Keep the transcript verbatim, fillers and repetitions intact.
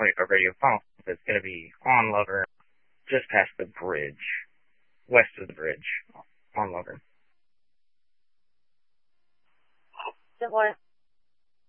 twenty-five radio phone. It's going to be on Lover, just past the bridge, west of the bridge, on Lover. What?